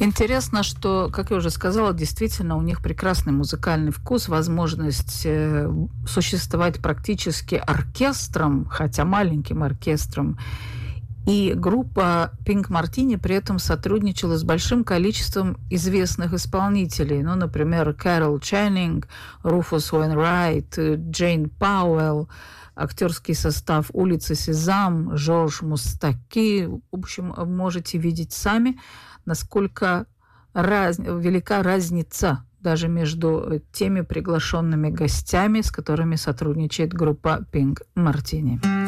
Интересно, что, как я уже сказала, действительно у них прекрасный музыкальный вкус, возможность существовать практически оркестром, хотя маленьким оркестром. И группа Pink Martini при этом сотрудничала с большим количеством известных исполнителей. Ну, например, Кэрол Ченнинг, Руфус Уэйнрайт, Джейн Пауэлл, актерский состав «Улицы Сезам», Жорж Мустаки. В общем, можете видеть сами, насколько велика разница даже между теми приглашенными гостями, с которыми сотрудничает группа Pink Martini.